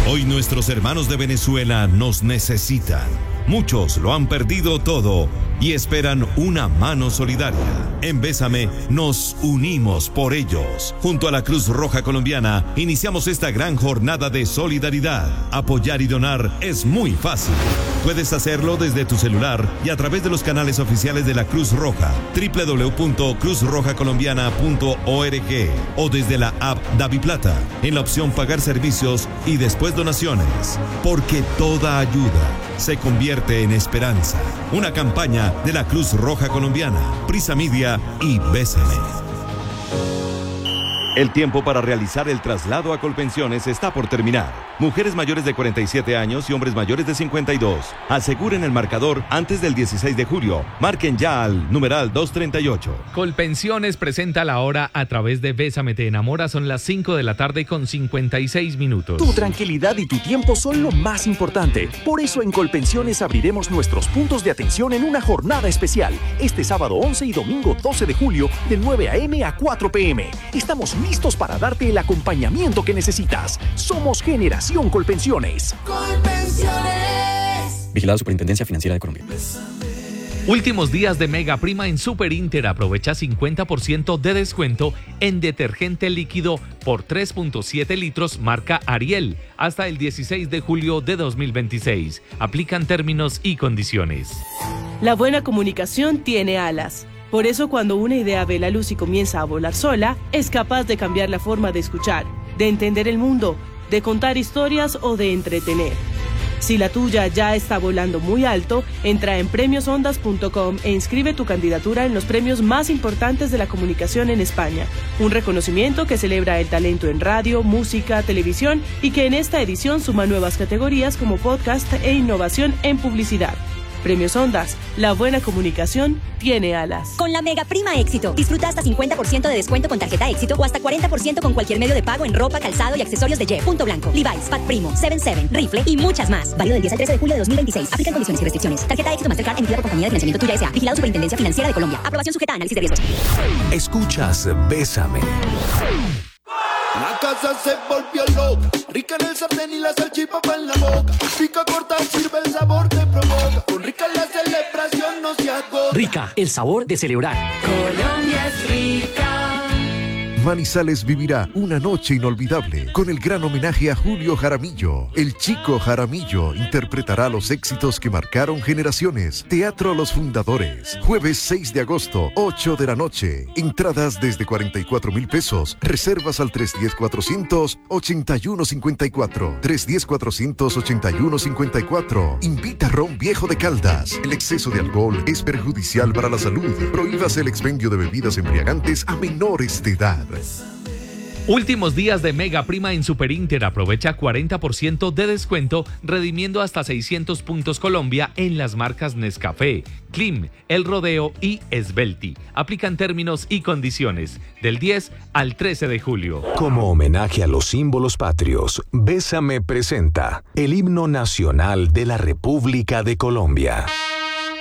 Hoy nuestros hermanos de Venezuela nos necesitan. Muchos lo han perdido todo y esperan una mano solidaria. En Bésame nos unimos por ellos. Junto a la Cruz Roja Colombiana iniciamos esta gran jornada de solidaridad. Apoyar y donar es muy fácil. Puedes hacerlo desde tu celular y a través de los canales oficiales de la Cruz Roja, www.cruzrojacolombiana.org o desde la app DaviPlata, en la opción Pagar servicios y después donaciones. Porque toda ayuda se convierte en esperanza. Una campaña de la Cruz Roja Colombiana, Prisa Media y Bésame. El tiempo para realizar el traslado a Colpensiones está por terminar. Mujeres mayores de 47 años y hombres mayores de 52. Aseguren el marcador antes del 16 de julio. Marquen ya al numeral 238. Colpensiones presenta la hora a través de Bésame te enamora. Son las 5 de la tarde con 56 minutos. Tu tranquilidad y tu tiempo son lo más importante. Por eso en Colpensiones abriremos nuestros puntos de atención en una jornada especial. Este sábado 11 y domingo 12 de julio de 9 a.m. a 4 p.m. Estamos listos para darte el acompañamiento que necesitas. Somos Generación Colpensiones. Colpensiones. Vigilada Superintendencia Financiera de Colombia. Últimos días de Mega Prima en Super Inter. Aprovecha 50% de descuento en detergente líquido por 3.7 litros marca Ariel hasta el 16 de julio de 2026. Aplican términos y condiciones. La buena comunicación tiene alas. Por eso cuando una idea ve la luz y comienza a volar sola, es capaz de cambiar la forma de escuchar, de entender el mundo, de contar historias o de entretener. Si la tuya ya está volando muy alto, entra en premiosondas.com e inscribe tu candidatura en los premios más importantes de la comunicación en España. Un reconocimiento que celebra el talento en radio, música, televisión y que en esta edición suma nuevas categorías como podcast e innovación en publicidad. Premios Ondas, la buena comunicación tiene alas. Con la Mega Prima Éxito, disfruta hasta 50% de descuento con tarjeta Éxito o hasta 40% con cualquier medio de pago en ropa, calzado y accesorios de Ye, Punto Blanco, Levi's, Pat Primo, 77, Rifle y muchas más. Válido del 10 al 13 de julio de 2026. Aplican condiciones y restricciones. Tarjeta Éxito Mastercard emitida por Compañía de Financiamiento Tuya S.A. Vigilado Superintendencia Financiera de Colombia. Aprobación sujeta a análisis de riesgos. Escuchas Bésame. La casa se volvió loca, rica en el sartén y la salchipapa en la boca. Pica corta, sirve el sabor te provoca. Con Rica la celebración no se agota. Rica, el sabor de celebrar. Colombia es rica. Manizales vivirá una noche inolvidable con el gran homenaje a Julio Jaramillo. El Chico Jaramillo interpretará los éxitos que marcaron generaciones. Teatro Los Fundadores, jueves 6 de agosto, 8 de la noche. Entradas desde 44,000 pesos. Reservas al 310-481-54. 310-481-54. Invita Ron Viejo de Caldas. El exceso de alcohol es perjudicial para la salud. Prohíbase el expendio de bebidas embriagantes a menores de edad. Últimos días de Mega Prima en Super Inter. Aprovecha 40% de descuento redimiendo hasta 600 puntos Colombia en las marcas Nescafé, Klim, El Rodeo y Svelti. Aplican términos y condiciones del 10 al 13 de julio. Como homenaje a los símbolos patrios, Bésame presenta el himno nacional de la República de Colombia.